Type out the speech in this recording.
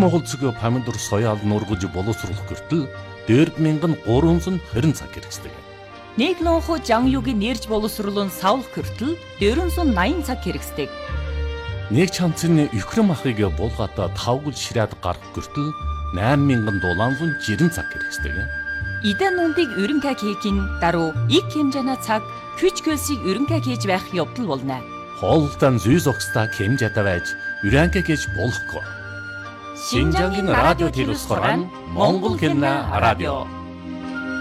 Монгол цэгээ помидор соёал нургаж боловсруулах гэртэл 4320 цаг хэрэгсдэг. Нэг лонхо жанюгийн нэрж боловсруулан савлах гэртэл 480 цаг хэрэгсдэг. Нэг чамцны Украин махыг булгата 5 гол ширээд гарах гэртэл 8760 цаг хэрэгсдэг. Идан нүндийг өрөнгө хийхин даруй их хэмжээний цаг хүч хөлсийг өрөнгө хийж байх явдал болно. Хоолтон зүй зогсдаа хэмжээтэй байж өрөнгө хийж болохгүй. Шинжангийн радио телевиз хорон Монгол хэлний радио